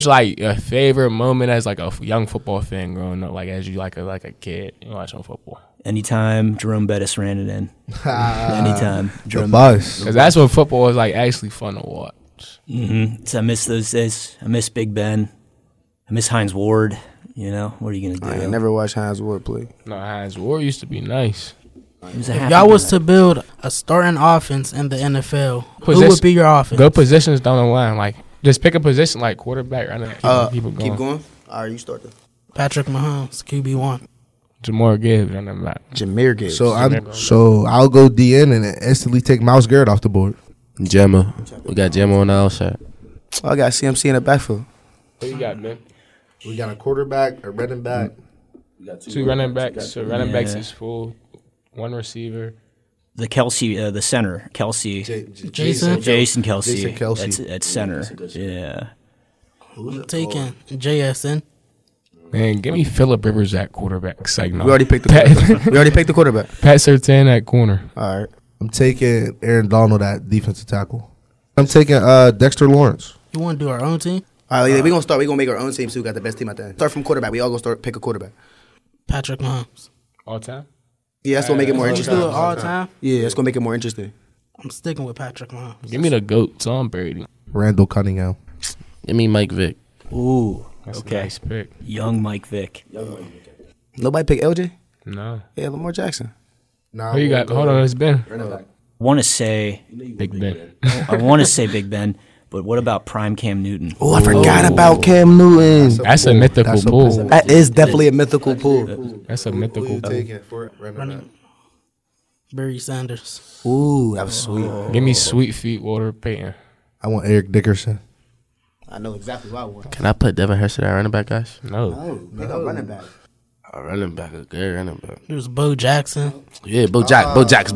like a favorite moment as like a young football fan growing up, like as you like a kid watching football? Anytime Jerome Bettis ran it in. Anytime. The bus. Because that's when football is like actually fun to watch. Mm-hmm. So I miss those days. I miss Big Ben. I miss Hines Ward. You know, what are you going to do? I never watched Hines Ward play. No, Hines Ward used to be nice. If y'all was to build a starting offense in the NFL, who would be your offense? Good positions down the line. Like, just pick a position like quarterback. Running, keep it going. Keep going. All right, you start this. Patrick Mahomes, QB1. Jamar Gibbs running back. Jameer Gibbs. So I'll go DN and instantly take Myles Garrett off the board. Gemma. We got Gemma on the outside. I got CMC in the backfield. Who you got, man? We got a quarterback, a running back. Two running backs. So running backs is full. One receiver. The Kelsey, the center, Kelsey. Jason Kelsey. Jason Kelsey. At center. Yeah. I'm taking JSN. Man, give me Phillip Rivers at quarterback. Like, no. We already picked the quarterback. Pat Surtain at corner. All right. I'm taking Aaron Donald at defensive tackle. I'm taking Dexter Lawrence. You want to do our own team? All right, we're going to start. We're going to make our own team so we got the best team out there. Start from quarterback. We all going to pick a quarterback. Patrick Mahomes. All time? Yeah, that's going to make it more Let's interesting. do it all time. Yeah, that's going to make it more interesting. I'm sticking with Patrick Mahomes. Give me the GOAT, Tom Brady. Randall Cunningham. Give me Mike Vick. Ooh. That's Okay. a nice pick. Young Mike Vick. Nobody pick LJ? No. Yeah, Lamar Jackson. Nah, Who you got? Hold on, it's Ben. Want to say Big Ben. I want to say Big Ben, but what about prime Cam Newton? Oh, I forgot about Cam Newton. That's a mythical pool. That is definitely a mythical pool. That's a mythical pool. for running back? Barry Sanders. Ooh, that was sweet. Give me Sweet Feet Walter Payton. I want Eric Dickerson. I know exactly what I want. Can I put Devin Hurst at running back, guys? No. Pick a running back. A running back, a good running back. There's Bo Jackson. Yeah, Bo Jackson.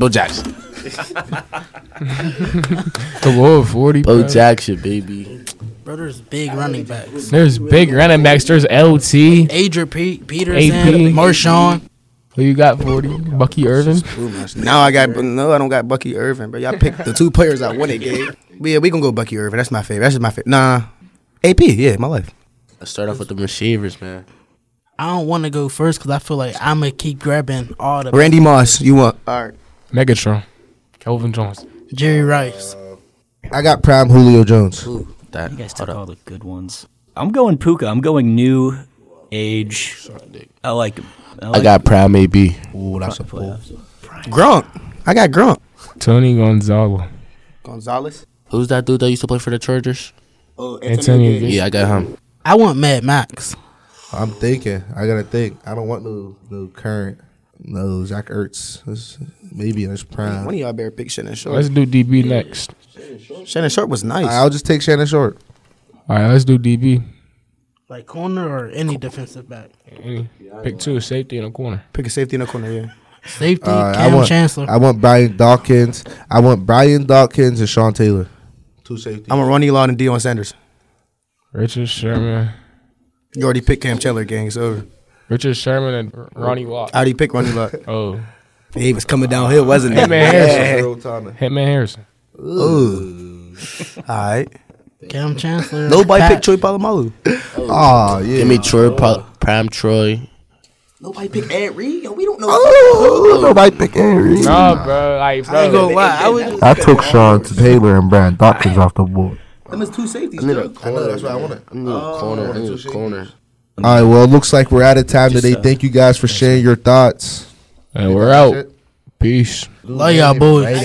The Lord 40. Bo bro. Jackson, baby. Bro, there's big running backs. There's big running backs. There's LT. Adrian Peterson. AP. Marshawn. Who you got, 40? Bucky Irvin? Now I don't got Bucky Irvin, but y'all picked the two players I wanted, Gabe. But yeah, we gonna go Bucky Irvin. That's my favorite. That's just my favorite. Nah, AP. Yeah, my life. Let's start off with the receivers, man. I don't want to go first because I feel like I'm going to keep grabbing all the Randy Moss. You want? All right. Megatron. Kelvin Jones. Jerry Rice. I got prime Julio Jones. That, You guys took all the good ones. I'm going Puka. I'm going new age. I like him. I got prime AB. Ooh, that's a pull. Gronk. I got Gronk. Tony Gonzalo. Gonzalez. Who's that dude that used to play for the Chargers? Oh, Antonio Gates. Yeah, I got him. I want Mad Max. I'm thinking. I gotta think. I don't want no current. No, Zach Ertz. Maybe in his prime. One of y'all better pick Shannon Sharp. Let's do DB next. Shannon Sharp was nice. I'll just take Shannon Short. All right, let's do DB. Like corner or any defensive back. Pick two, a safety and a corner. Pick a safety in the corner, yeah. Safety, I Cam want Chancellor. I want Brian Dawkins. And Sean Taylor. Two safety. I'm a Ronnie Lott and Deion Sanders. Richard Sherman. You already picked Cam Chandler, gang. It's over. Richard Sherman and Ronnie Lott. I already picked Ronnie Lott. Oh. He was coming downhill, wasn't he? Hitman Harrison. Time. Hitman Harrison. Ooh. All right. Cam Chancellor. Nobody Pat- picked Troy Polamalu. Oh yeah. Give me prime Troy. Nobody picked Ed Reed. Yo, we don't know. Nobody pick Henry. No, bro. Like, I ain't bro. gonna lie. I took Sean Taylor and Brian Dawkins off the board. Them is two safeties. I need a bro. corner. that's what I wanted. I need a corner. I need a corner. All right. Well, it looks like we're out of time today. Thank you guys for sharing your thoughts. And we're out. Peace. Love y'all boys.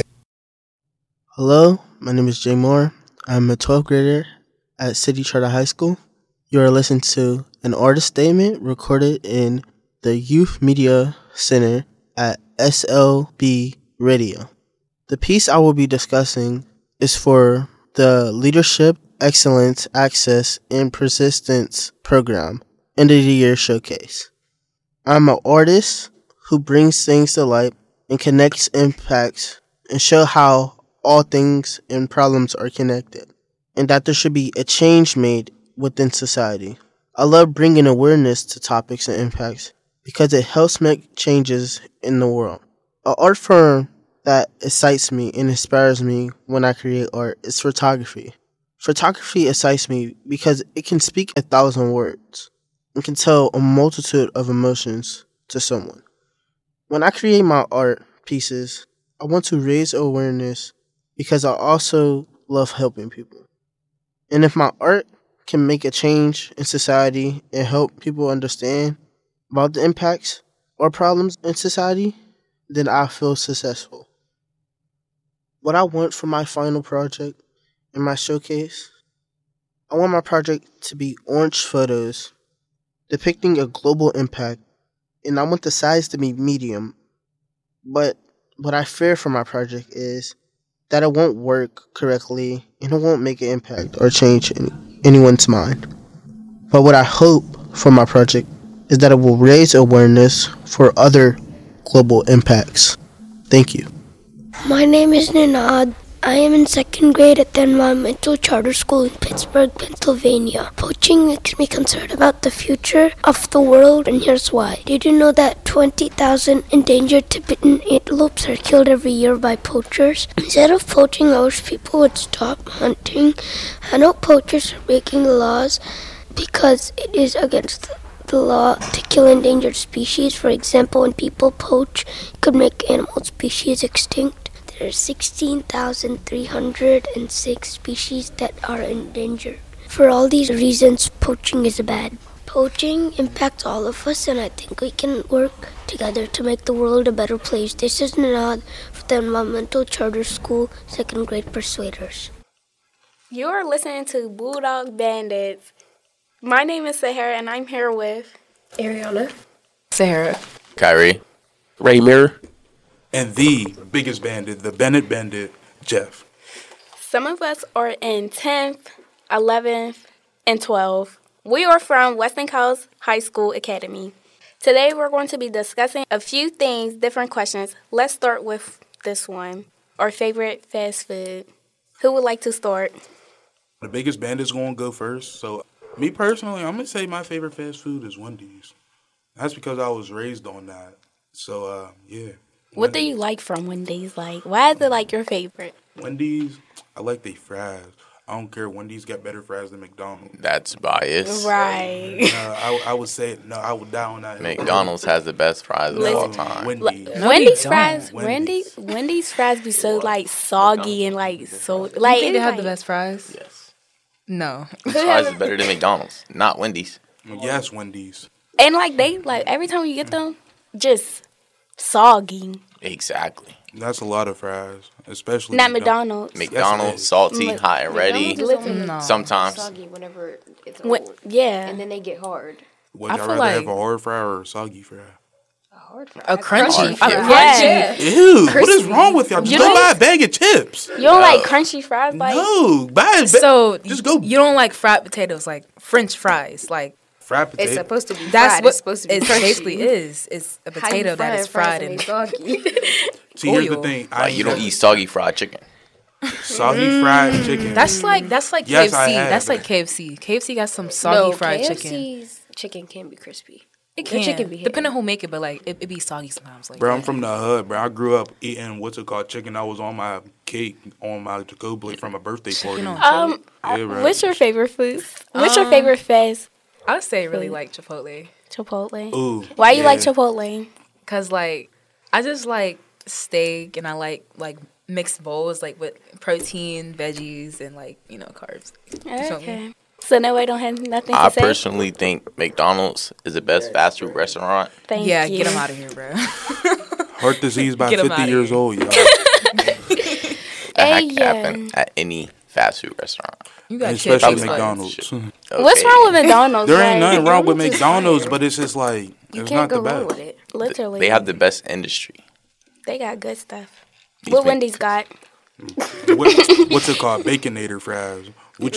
Hello, my name is Jay Moore. I'm a 12th grader at City Charter High School. You are listening to an artist statement recorded in the Youth Media Center at SLB Radio. The piece I will be discussing is for the Leadership Excellence Access and Persistence Program End of the Year Showcase. I'm an artist who brings things to light and connects impacts and show how all things and problems are connected, and that there should be a change made within society. I love bringing awareness to topics and impacts because it helps make changes in the world. An art form that excites me and inspires me when I create art is photography. Photography excites me because it can speak 1,000 words and can tell a multitude of emotions to someone. When I create my art pieces, I want to raise awareness because I also love helping people. And if my art can make a change in society and help people understand about the impacts or problems in society, then I feel successful. What I want for my final project in my showcase, I want my project to be orange photos depicting a global impact, and I want the size to be medium. But what I fear for my project is that it won't work correctly and it won't make an impact or change anyone's mind. But what I hope for my project is that it will raise awareness for other global impacts. Thank you. My name is Ninad. I am in second grade at the Environmental Charter School in Pittsburgh, Pennsylvania. Poaching makes me concerned about the future of the world, and here's why. Did you know that 20,000 endangered Tibetan antelopes are killed every year by poachers? Instead of poaching, I wish people would stop hunting. I know poachers are breaking the laws because it is against the law to kill endangered species. For example, when people poach, it could make animal species extinct. There are 16,306 species that are endangered. For all these reasons, poaching is bad. Poaching impacts all of us, and I think we can work together to make the world a better place. This is Ninad for the Environmental Charter School, second grade Persuaders. You're listening to Bulldog Bandits. My name is Sahara, and I'm here with Ariana, Sarah, Kyrie, Raymir, and the biggest bandit, the Bennett Bandit, Jeff. Some of us are in 10th, 11th, and 12th. We are from Weston Coast High School Academy. Today we're going to be discussing a few things, different questions. Let's start with this one. Our favorite fast food. Who would like to start? The biggest bandit's going to go first. So, me personally, I'm going to say my favorite fast food is Wendy's. That's because I was raised on that. So, yeah. What do you like from Wendy's? Like, why is it like your favorite? Wendy's, I like their fries. I don't care. Wendy's got better fries than McDonald's. That's biased. Right. I would say, no, I would die on that. McDonald's has the best fries of all time. Wendy's fries, Wendy's fries be so like soggy and like so like. You think they have the best fries? Yes. No. Fries is better than McDonald's, not Wendy's. Yes, Wendy's. And like they like every time you get them, just soggy. Exactly. That's a lot of fries, especially not McDonald's. McDonald's, salty, hot and ready. Sometimes. Soggy whenever it's old. Yeah. And then they get hard. Would y'all rather have a hard fry or a soggy fry? A hard fry. A crunchy. Yeah. Ew, what is wrong with y'all? Just go buy a bag of chips. You don't like crunchy fries? Like? No, buy a bag. So just go. You don't like fried potatoes, like French fries, like. Fried potato. It's supposed to be fried. That's what it's supposed to be it basically is. It's a potato that is fried and soggy. See, here's the thing. You don't eat soggy fried chicken. Soggy fried chicken. That's like KFC. Yes, That's like KFC. KFC got some soggy fried chicken. KFC's chicken can be crispy. It can. Chicken be depending on who make it, but like it be soggy sometimes. Like, bro, I'm from the hood, bro. I grew up eating what's it called chicken. I was on my cake on my to-go plate from a birthday party. What's your favorite food? What's your favorite fast? I would say really like Chipotle. Chipotle. Ooh. Why you like Chipotle? Cause like I just like steak and I like mixed bowls like with protein, veggies, and like carbs. Okay. So no, I don't have nothing to say. I personally think McDonald's is the best fast food restaurant. Thank you. Get them out of here, bro. Heart disease by 50 years old, y'all. That can happen at any fast food restaurant. You got especially McDonald's. Okay. What's wrong with McDonald's? There ain't nothing wrong with McDonald's, but it's just like it's not the best. With it. Literally, they have the best industry. They got good stuff. What Wendy's got? What's it called? Baconator fries.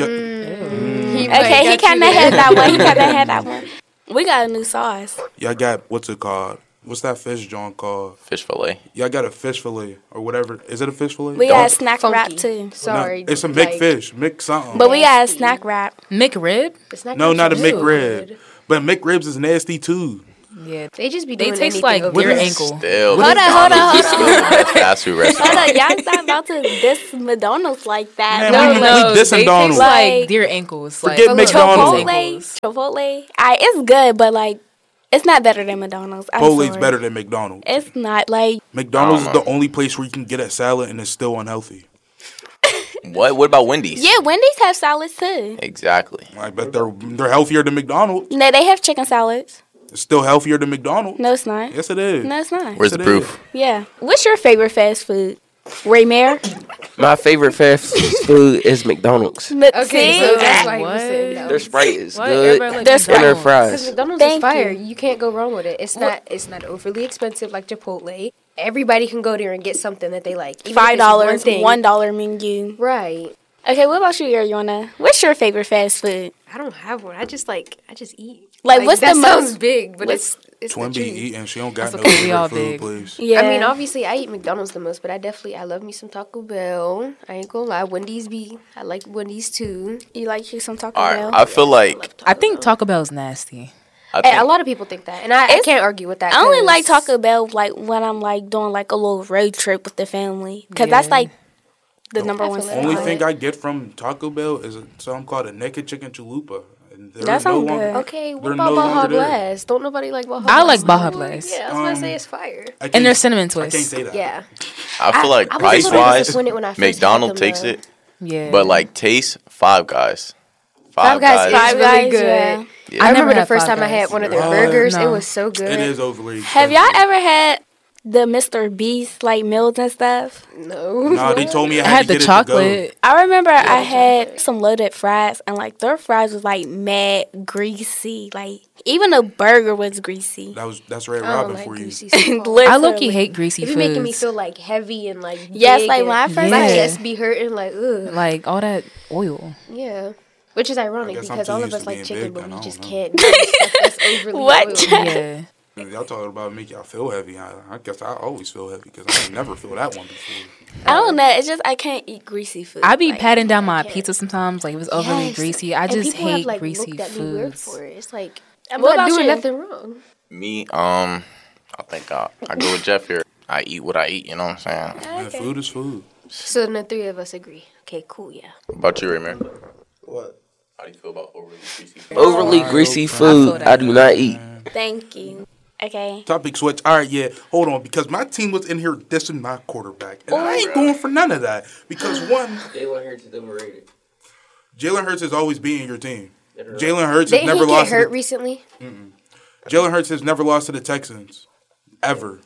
Okay, he kind of had that one. We got a new sauce. Y'all got what's it called? What's that fish joint called? Fish fillet. Y'all got a fish fillet or whatever. Is it a fish fillet? We got a snack wrap too. Sorry. No, it's a McFish. Mc something. But we got a snack wrap. McRib? No, not a McRib. But McRibs is nasty too. Yeah, They just be they doing taste anything like over deer there. ankle. Still, Hold on. McDonald's is still the best fast food Hold restaurant. on, y'all not about to diss McDonald's like that. Man, No, we dissing they Donald. taste like deer ankles. Forget like, McDonald's. Chipotle, it's good, but like, it's not better than McDonald's. I'm Chipotle's sorry. better than McDonald's. It's not like McDonald's is the only place where you can get a salad and it's still unhealthy. What? What about Wendy's? yeah, Wendy's have salads too. Exactly. I bet they're healthier than McDonald's. No, they have chicken salads. It's still healthier than McDonald's. No, it's not. Yes, it is. No, it's not. Where's the proof? Yeah. What's your favorite fast food? Ray Mayer? My favorite fast food is McDonald's. Okay, so that's why What? you said no. Their Sprite is What? good. Everybody like Their And their McDonald's. fries. Because McDonald's Thank is fire. you. You can't go wrong with it. It's not overly expensive like Chipotle. Everybody can go there and get something that they like. Even if it's one $5, thing. $1 menu. Right. Okay, what about you, Ariana? What's your favorite fast food? I don't have one. I just eat. Like, what's that the sounds most big, but what's- it's Twin the be truth. eating. She don't got That's no okay, we all favorite food big. place. Yeah. I mean, obviously, I eat McDonald's the most, but I love me some Taco Bell. I ain't gonna lie, I like Wendy's too. You like you some Taco All Bell? right. I feel like I think Taco Bell's nasty. I And a think lot of people think that, and I can't argue with that. I only 'cause- like Taco Bell like when I'm like doing like a little road trip with the family, because Yeah. that's like the number one. feel The that. only spot. thing I get from Taco Bell is something called a naked chicken chalupa. And they're That no sounds longer- good. Okay, what they're about no Baja longer there. Blast? Don't nobody like Baja I Blast? like Baja Blast. Yeah, I was gonna say it's fire. I And can't- their cinnamon I can't twists. say that. Yeah. I feel like I was price just really wise, disappointed when I first had McDonald's them, takes it, Yeah. but like taste, Five Guys. Five Guys is Five really Guys, good. yeah. Yeah. I I never remember the had first Five time I Guys. had one of their Oh, burgers. no. It was so good. It is overly Have expensive. y'all ever had the Mr. Beast like meals and stuff? No. No, they told me I I had had to the get chocolate. I remember I had some loaded fries, and like their fries was like mad greasy. Like even the burger was greasy. it to go. That's Red I don't Robin like for you. greasy stuff. I low-key hate greasy It be foods. making me feel like heavy and like Yes, big like and when I first my Yeah. chest be hurting like ugh. like all that oil. Yeah. Which is ironic I guess I'm because too all of used us to like being chicken, big, but then we I just don't can't do stuff that's overly What? oily. Yeah. Y'all talking about make y'all feel heavy. I guess I always feel heavy because I never feel that one before. I don't know. It's just I can't eat greasy food. I be Like, patting down my pizza sometimes. Like, if it's overly Yes. greasy. I And just people have, hate like, greasy looked at me weird foods. for it. It's like I'm What not about doing you? nothing wrong. Me, I think I go with Jeff here. I eat what I eat. You know what I'm saying? Man, food is food. So then the three of us agree. Okay, cool, yeah. What about you, Raymond? What? How do you feel about overly greasy food? Overly greasy food, I do not eat. Thank you. Okay. Topic switch. All right, yeah. Hold on, because my team was in here dissing my quarterback, and I ain't going for none of that. Because one, Jalen Hurts is overrated. Jalen Hurts has always been in your team. Jalen Hurts has Didn't never he get lost. hurt recently? Jalen Hurts has never lost to the Texans, ever.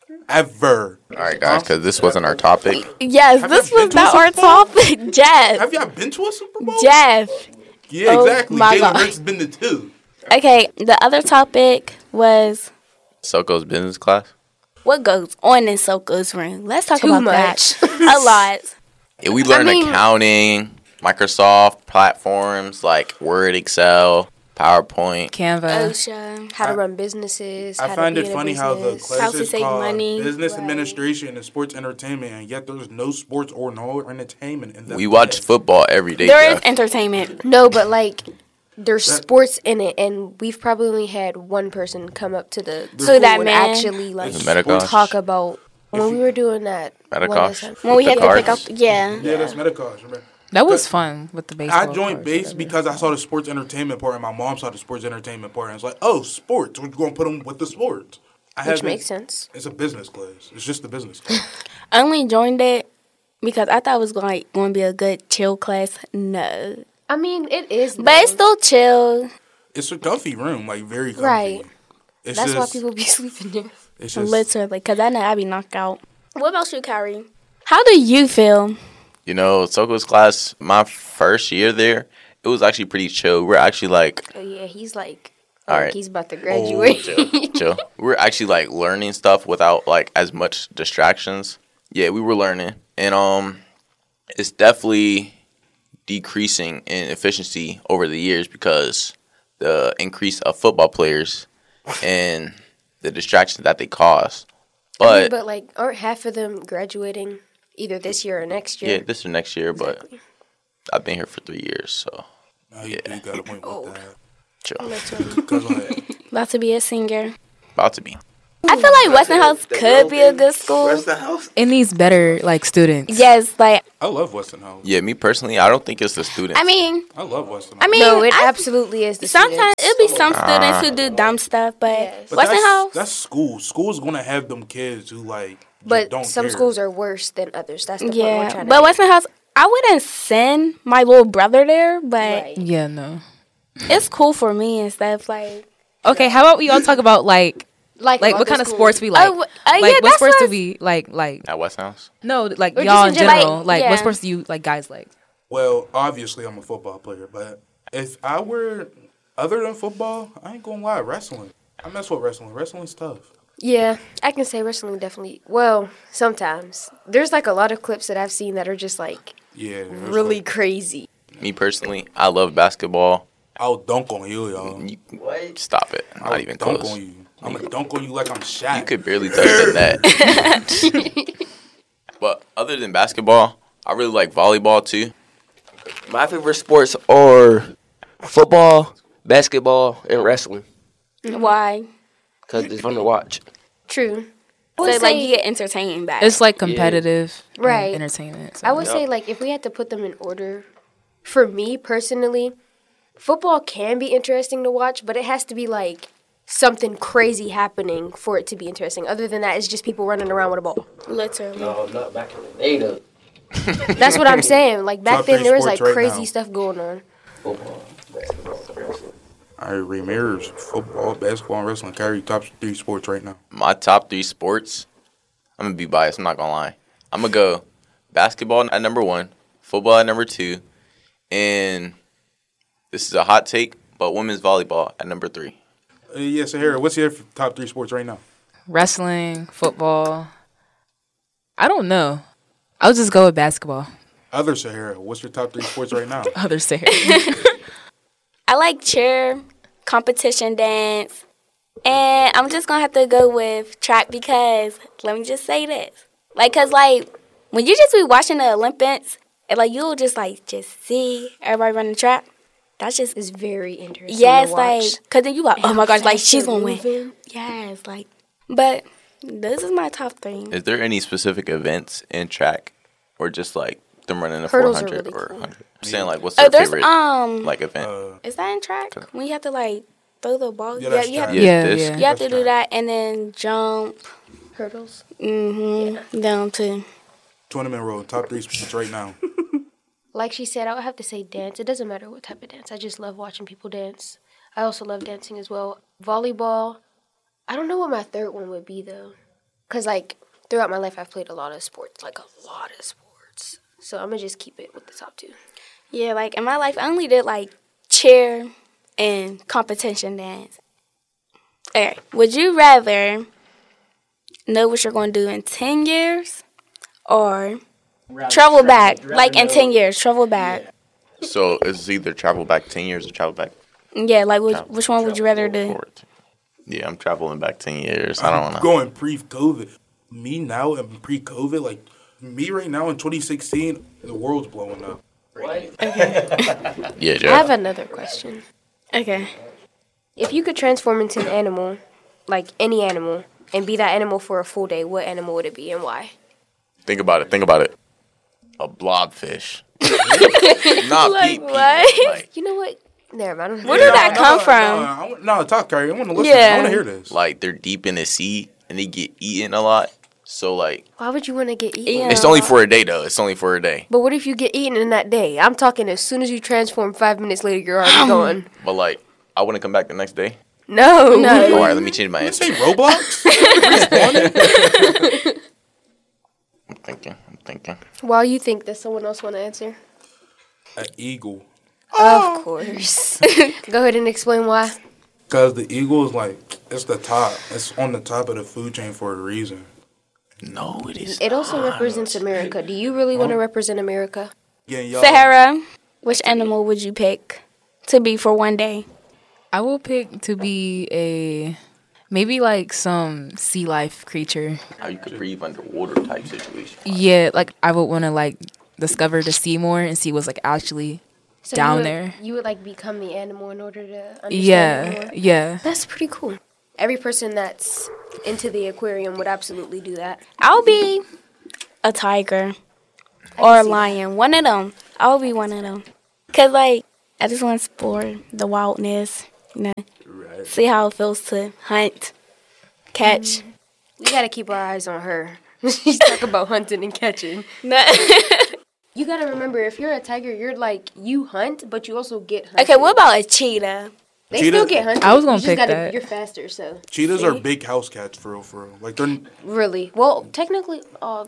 All right, guys, because this wasn't our topic. Yes, Have this y'all been was to a not our Super Bowl? topic. Jeff. Have y'all been to a Super Bowl? Jeff. Yeah, Oh, exactly. my Jalen God. Hurts has been the two. Okay, the other topic was Soko's business class. what goes on in Soko's room. Let's talk Too about much. that. A lot. Yeah, we learned mean- accounting, Microsoft platforms like Word, Excel, PowerPoint. Canva. OSHA. How to run businesses. I how find to it be in a funny how the business. class How to is save called money. Business Right. Administration and Sports Entertainment, and yet there's no sports or no entertainment in that. We watch football every day. There is Jeff. entertainment. No, but like there's sports in it, and we've probably only had one person come up to the So school that and man- actually like The Medicosh. talk about when we were doing that. Medicosh. When we With had the to pick up, cards. yeah. Yeah, that's Medicosh. Remember? That was fun with the baseball. I joined cards, base whatever. because I saw the sports entertainment part, and my mom saw the sports entertainment part, and it's like, oh, sports. We're going to put them with the sports. Which makes sense. It's a business class. It's just a business class. I only joined it because I thought it was going to be a good chill class. No. I mean, it is, But it's still chill. It's a comfy room, like very comfy. right. It's That's why just, people be sleeping there. It's just Literally. Because I know I be knocked out. What about you, Kyrie? How do you feel? You know, Soko's class, my first year there, it was actually pretty chill. We're actually like, Oh yeah, he's like, All like right. he's about to graduate. chill. We're actually like learning stuff without like as much distractions. Yeah, we were learning, and it's definitely decreasing in efficiency over the years because the increase of football players and the distractions that they cause. I mean, But but like, aren't half of them graduating either this year or next yeah, year? this is next year. But I've been here for 3 years, so you got a point with that. chill. Go ahead. About to be a singer. about to be. I feel like Westinghouse could be a good school. It needs better like students. Yes, like I love Westinghouse. Yeah, me personally, I don't think it's the students. I mean, I love Westinghouse. I mean, No, it absolutely is. The sometimes students. it'll be some students who do dumb stuff, but But Westinghouse. that's school. School's gonna have them kids who like just But don't some care. schools are worse than others. That's the point we're Yeah, trying to but make. Westinghouse, I wouldn't send my little brother there, but Yeah, no. it's cool for me and stuff. Like, Okay, how about we all talk about like Like what other kind of schools. sports we like? yeah, Like what that's sports do what- we like? At Westinghouse? No, like Or y'all just in in general, general. Like yeah. what sports do you like guys like? Well, obviously I'm a football player, but if I were other than football, I ain't gonna lie, wrestling. I mess with wrestling. Wrestling's tough. Yeah, I can say wrestling definitely. Well, sometimes there's like a lot of clips that I've seen that are just like Yeah. really crazy. Me personally, I love basketball. I'll dunk on you, y'all. Stop it. Not I'll even dunk close. on you. I'm gonna dunk on you like I'm Shaq. You could barely touch the net. But other than basketball, I really like volleyball too. My favorite sports are football, basketball, and wrestling. why? Because it's fun to watch. True. I So would like say- you get entertained back. It's like competitive Right. entertainment. So. I would say, like, if we had to put them in order, for me personally, football can be interesting to watch, but it has to be, like, something crazy happening for it to be interesting. Other than that, it's just people running around with a ball. Literally. No, not back in the day, though. That's what I'm saying. Like, back Top then, three there was, like, sports right crazy now. stuff going on. Football, basketball, wrestling. All right, Ramirez, football, basketball, and wrestling. Carry top 3 sports right now. My top 3 sports, I'm going to be biased. I'm not going to lie. I'm going to go basketball at number 1, football at number 2, and this is a hot take, but women's volleyball at number 3. Yeah, Sahara, what's your top 3 sports right now? Wrestling, football. I don't know. I'll just go with basketball. Other Sahara, what's your top 3 sports right now? Other say. I like cheer, competition dance, and I'm just gonna have to go with track because let me just say this, like, cause like when you just be watching the Olympics and like you'll just like just see everybody running track, that's just It's very interesting. yes, to watch. like, cause then you like, oh And my how gosh, like fast she's they're gonna win. moving. Yes, like, but this is my top 3. Is there any specific events in track or just like them running a Hurdles are 400 really or cool. 100? I'm saying like what's Oh, their there's favorite like event? is that in track when you have to like throw the ball? Yeah, that's you have track. Yeah, this- yeah. you have to do that and then jump. Hurdles. Down to. Tournament road, top 3 sports right now. Like she said, I would have to say dance. It doesn't matter what type of dance. I just love watching people dance. I also love dancing as well. Volleyball. I don't know what my third one would be, though. Because, like, throughout my life, I've played a lot of sports. Like, a lot of sports. So I'm going to just keep it with the top 2. Yeah, like in my life, I only did like cheer and competition dance. Okay, would you rather know what you're going to do in 10 years or travel back? Like in 10 years, travel back. So it's either travel back 10 years or travel back Yeah, like which one would you rather do? forward. Yeah, I'm traveling back 10 years. I don't I'm know. going pre-COVID. Me now and pre-COVID, like me right now in 2016, the world's blowing up. Yeah, Joe. I have another question. Okay. If you could transform into an animal, like any animal, and be that animal for a full day, what animal would it be and why? Think about it. Think about it. A blobfish. Not Like Pete. what? Like, You know what? Never mind. Where did that come from? No, talk, Kyrie. I want to listen. Yeah. I want to hear this. like they're deep in the sea and they get eaten a lot. So like Why would you want to get eaten? it's only for a day though. It's only for a day. But what if you get eaten in that day? I'm talking as soon as you transform, 5 minutes later, you're already gone. But like I wouldn't come back the next day. No. All right, let me change my answer. Say Roblox? I'm thinking. While you think, does someone else want to answer? An eagle. Of course. Go ahead and explain why. Because the eagle is like, it's the top. It's on the top of the food chain for a reason. No, it is. It also represents America. Do you really want to represent America? Yeah, y'all. Sahara, which animal would you pick to be for one day? I will pick to be maybe like some sea life creature. How you could breathe underwater type situation. Yeah, like I would want to like discover the sea more and see what's like actually down you would, there. You would like become the animal in order to understand it Yeah, more? yeah. That's pretty cool. Every person that's into the aquarium would absolutely do that. I'll be a tiger or a lion. One of them. I'll be one of them. Because, like, I just want to explore the wildness, you know, see how it feels to hunt, catch. We got to keep our eyes on her. She's talking about hunting and catching. You got to remember, if you're a tiger, you're like, you hunt, but you also get hunted. Okay, what about a cheetah? They still get hunted. I was going to pick that. You're faster, so. Cheetahs are big house cats, for real. Like, they're... Really? Well, technically,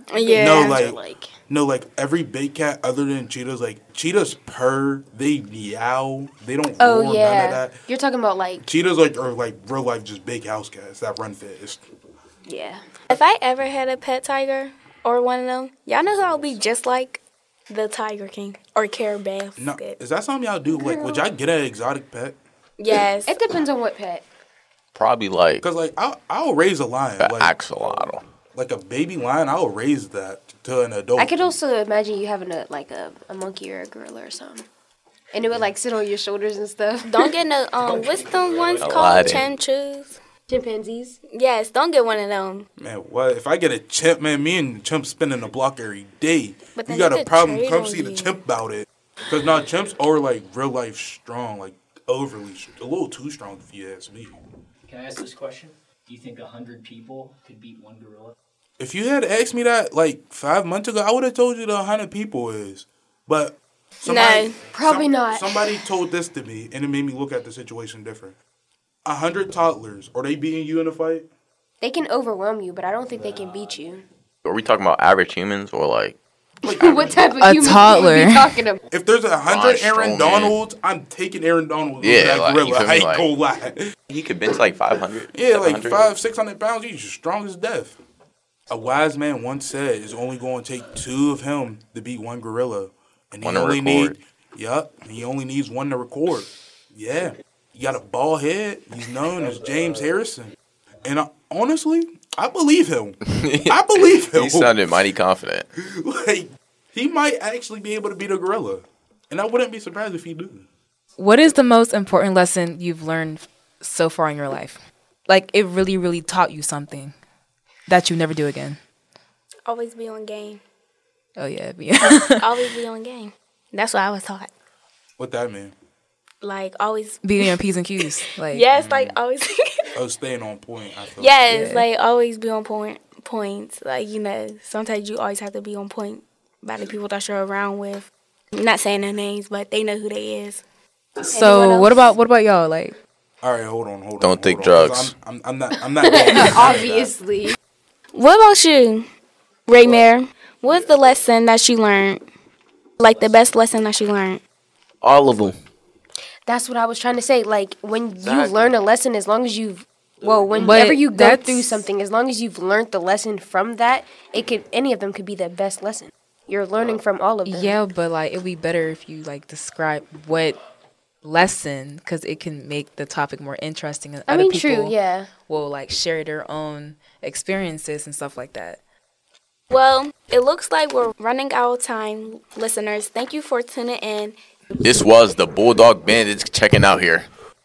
No, like, every big cat other than cheetahs, like, cheetahs purr, they meow, they don't roar, none of that. You're talking about, like... Cheetahs, like, are, like, real life just big house cats that run fast. Yeah. If I ever had a pet tiger or one of them, y'all know who I'll be just like? The Tiger King or Carabao. No, is that something y'all do? Like, would y'all get an exotic pet? Yes. It depends on what pet. Probably like... Because, like, I'll raise a lion. An like, axolotl. Like a baby lion, I'll raise that to an adult. I could also imagine you having a monkey or a gorilla or something. And it would, like, sit on your shoulders and stuff. Don't get no, what's them ones called? Chimpanzees? Chimpanzees? Yes, don't get one of them. Man, what? If I get a chimp, man, me and chimp spinning the block every day. But you got a problem, come see the chimp about it. Because now chimps are, like, real life strong, like, overly, a little too strong if you ask me. Can I ask this question? Do you think 100 people could beat one gorilla? If you had asked me that, like, 5 months ago, I would have told you the 100 people is. But no, probably not. Somebody told this to me, and it made me look at the situation different. 100 toddlers, are they beating you in a fight? They can overwhelm you, but I don't think they can beat you. Are we talking about average humans or like what type of a human toddler? are we talking about? If there's 100 Aaron Donalds, I'm taking Aaron Donald. Yeah, that like, gorilla. I ain't like, gonna lie. He could bench like 500. Yeah, like 700. 600 pounds. He's strong as death. A wise man once said it's only going to take 2 of him to beat one gorilla, and One to record. He only needs 1 to record. Yeah, he got a bald head. He's known as James Harrison, and honestly, I believe him. I believe him. He sounded mighty confident. Like, he might actually be able to beat a gorilla, and I wouldn't be surprised if he do. What is the most important lesson you've learned so far in your life? Like, it really, really taught you something that you never do again. Always be on game. Oh, yeah. Always be on game. That's what I was taught. What that mean? Like, always... Be on your P's and Q's. Like, yes, like, always... Staying on point. I feel yes, like, always be on points. Like, you know, sometimes you always have to be on point by the people that you're around with. I'm not saying their names, but they know who they is. So, what about y'all? Like... All right, hold on. Don't take drugs. I'm not going obviously. What about you, Raymare? What's the lesson that you learned? Like, the best lesson that you learned? All of them. That's what I was trying to say. Like, when you learn a lesson, as long as you've... Well, whenever you go through something, as long as you've learned the lesson from that, any of them could be the best lesson. You're learning from all of them. Yeah, but, like, it'd be better if you, like, describe what lesson, because it can make the topic more interesting, and other people true, yeah, will like share their own experiences and stuff like that. Well, it looks like we're running out of time, listeners. Thank you for tuning in. This was the Bulldog Bandits checking out here.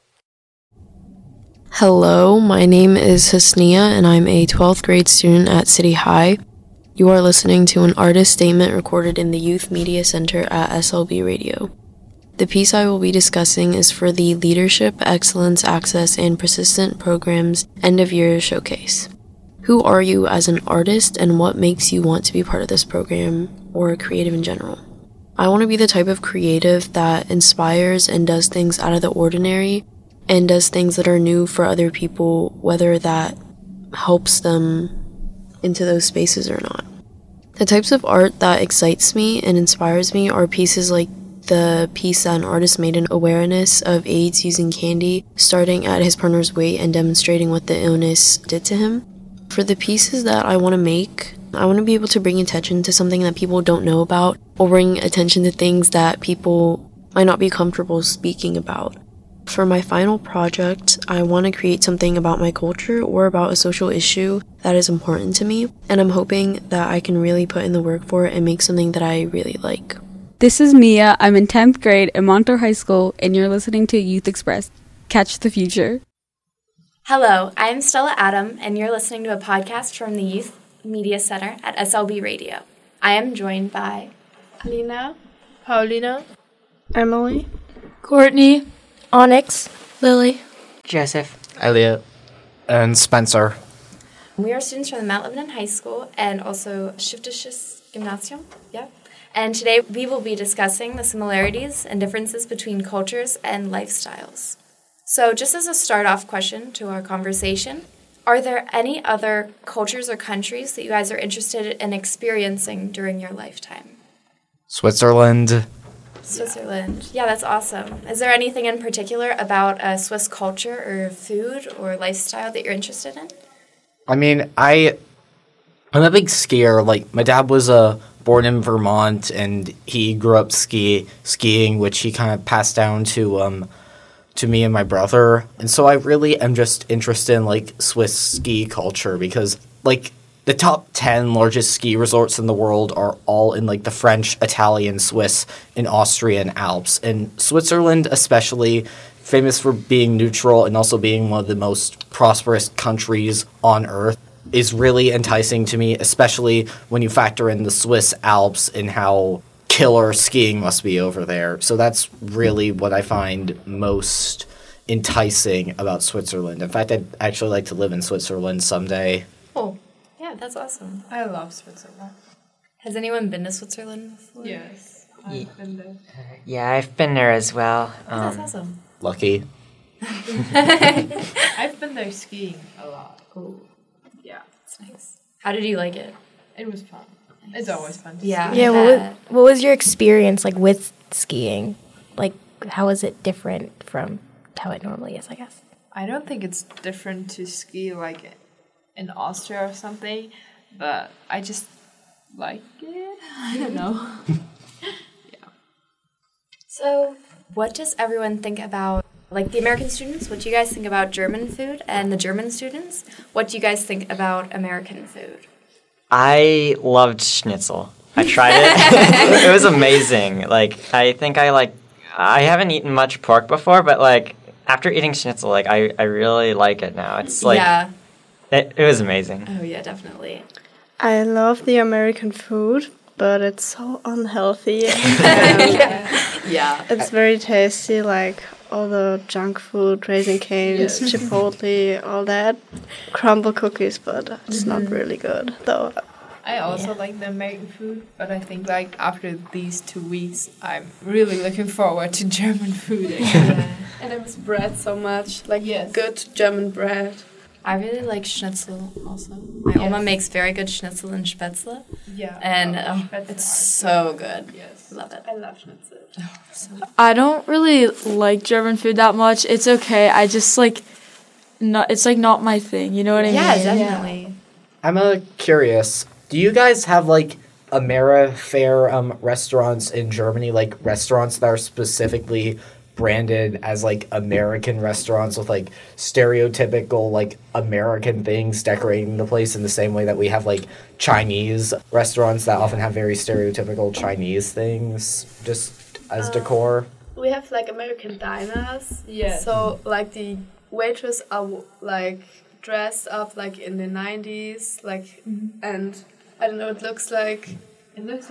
Hello, my name is Hasnia, and I'm a 12th grade student at City High. You are listening to an artist statement recorded in the Youth Media Center at SLB Radio. The piece I will be discussing is for the Leadership, Excellence, Access, and Persistent Programs End of Year Showcase. Who are you as an artist, and what makes you want to be part of this program, or creative in general? I want to be the type of creative that inspires and does things out of the ordinary, and does things that are new for other people, whether that helps them into those spaces or not. The types of art that excites me and inspires me are pieces like the piece that an artist made in awareness of AIDS using candy, starting at his partner's weight and demonstrating what the illness did to him. For the pieces that I want to make, I want to be able to bring attention to something that people don't know about, or bring attention to things that people might not be comfortable speaking about. For my final project, I want to create something about my culture or about a social issue that is important to me, and I'm hoping that I can really put in the work for it and make something that I really like. This is Mia. I'm in 10th grade at Montour High School, and you're listening to Youth Express. Catch the future. Hello, I'm Stella Adam, and you're listening to a podcast from the Youth Media Center at SLB Radio. I am joined by Lena, Paulina, Emily, Courtney, Onyx, Lily, Joseph, Elliot, and Spencer. We are students from the Mount Lebanon High School and also Stiftisches Gymnasium. Yeah. And today we will be discussing the similarities and differences between cultures and lifestyles. So just as a start-off question to our conversation, are there any other cultures or countries that you guys are interested in experiencing during your lifetime? Switzerland. Switzerland. Yeah, that's awesome. Is there anything in particular about Swiss culture or food or lifestyle that you're interested in? I mean, I'm a big skier. Like, my dad was born in Vermont, and he grew up skiing, which he kind of passed down to me and my brother. And so I really am just interested in, like, Swiss ski culture because, like, the top 10 largest ski resorts in the world are all in, like, the French, Italian, Swiss, and Austrian Alps. And Switzerland especially, famous for being neutral and also being one of the most prosperous countries on Earth, is really enticing to me, especially when you factor in the Swiss Alps and how killer skiing must be over there. So that's really what I find most enticing about Switzerland. In fact, I'd actually like to live in Switzerland someday. Oh, yeah, that's awesome. I love Switzerland. Has anyone been to Switzerland before? Yes, I've been there. Yeah, I've been there as well. That's awesome. Lucky. I've been there skiing a lot. Oh, yeah, it's nice. How did you like it? It was fun. It's always fun to ski. Yeah, what was your experience like with skiing? Like, how is it different from how it normally is, I guess? I don't think it's different to ski like in Austria or something, but I just like it. I don't know. So, what does everyone think about, like, the American students? What do you guys think about German food? And the German students, what do you guys think about American food? I loved schnitzel. I tried it. It was amazing. Like, I think I haven't eaten much pork before, but, like, after eating schnitzel, like, I really like it now. It's, like, yeah. It was amazing. Oh, yeah, definitely. I love the American food, but it's so unhealthy. Yeah. It's very tasty, like all the junk food, Raisin Canes, Chipotle, all that. Crumble cookies, but it's not really good, though. I also like the American food, but I think, like, after these 2 weeks, I'm really looking forward to German food again. And it was bread so much, like good German bread. I really like schnitzel also. My Oma makes very good schnitzel and spätzle. Yeah. And it's so good. Yes. Love it. I love schnitzel. I don't really like German food that much. It's okay. I just, like, it's, like, not my thing. You know what I mean? Yeah, definitely. I'm curious. Do you guys have, like, Amerifair restaurants in Germany, like restaurants that are specifically branded as, like, American restaurants with, like, stereotypical, like, American things decorating the place in the same way that we have, like, Chinese restaurants that often have very stereotypical Chinese things just as decor? We have, like, American diners. Yeah. So, like, the waitress are, like, dressed up, like, in the 90s, like, and I don't know, it looks like in the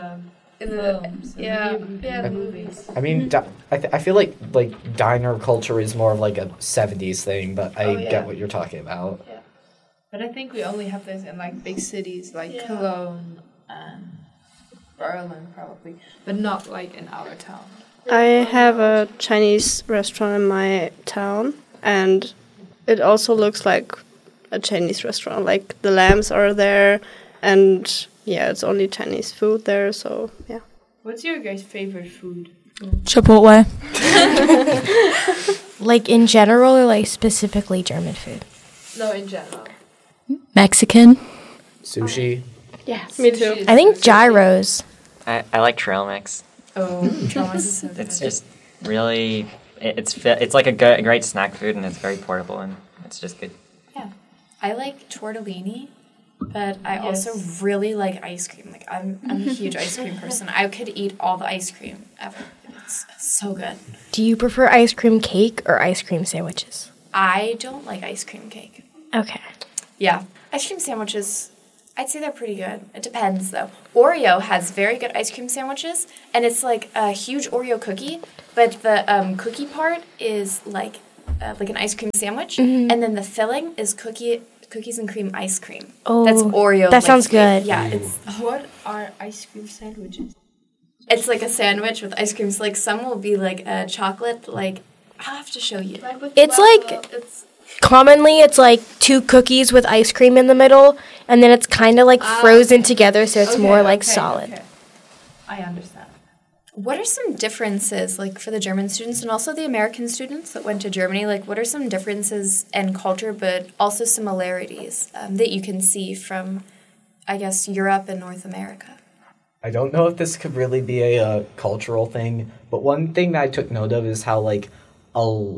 films, the movies. I mean, I feel like diner culture is more of like a 70s thing, but I get what you're talking about. Yeah. But I think we only have this in, like, big cities like Cologne and Berlin probably, but not, like, in our town. I have a Chinese restaurant in my town, and it also looks like a Chinese restaurant. Like, the lamps are there, and yeah, it's only Chinese food there, so yeah. What's your guys' favorite food? Chipotle. Like, in general, or, like, specifically German food? No, in general. Mexican. Sushi. Yes, me too. I think gyros. I like trail mix. Oh, trail mix is so good. It's just really, it's like a great snack food, and it's very portable, and it's just good. Yeah. I like tortellini, but I also really like ice cream. Like, I'm a huge ice cream person. I could eat all the ice cream ever. It's so good. Do you prefer ice cream cake or ice cream sandwiches? I don't like ice cream cake. Okay. Yeah. Ice cream sandwiches, I'd say they're pretty good. It depends, though. Oreo has very good ice cream sandwiches, and it's like a huge Oreo cookie, but the cookie part is like an ice cream sandwich, and then the filling is cookies and cream ice cream. Oh, that's Oreo. that sounds good. Yeah, it's What are ice cream sandwiches? it's like a sandwich with ice creams. Like some will be like a chocolate. Like I'll have to show you. It's like commonly it's like 2 cookies with ice cream in the middle, and then it's kind of like frozen together, so it's more like solid. Okay. I understand. What are some differences, like, for the German students and also the American students that went to Germany? Like, what are some differences in culture, but also similarities that you can see from, I guess, Europe and North America? I don't know if this could really be a cultural thing, but one thing that I took note of is how a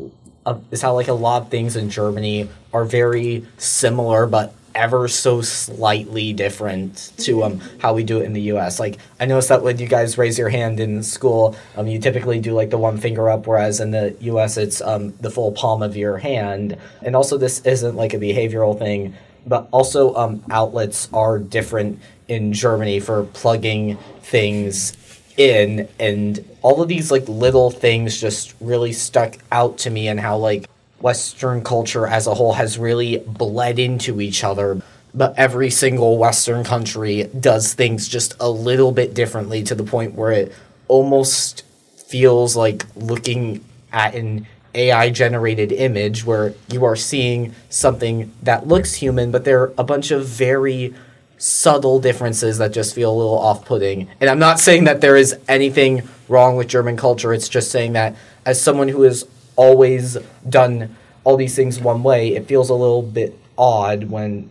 lot of things in Germany are very similar, but ever so slightly different to how we do it in the U.S. Like, I noticed that when you guys raise your hand in school, you typically do like the one finger up, whereas in the U.S. it's the full palm of your hand. And also, this isn't like a behavioral thing, but also outlets are different in Germany for plugging things in, and all of these like little things just really stuck out to me, and how like Western culture as a whole has really bled into each other, but every single Western country does things just a little bit differently, to the point where it almost feels like looking at an AI-generated image where you are seeing something that looks human, but there are a bunch of very subtle differences that just feel a little off-putting. And I'm not saying that there is anything wrong with German culture, it's just saying that as someone who has always done all these things one way, it feels a little bit odd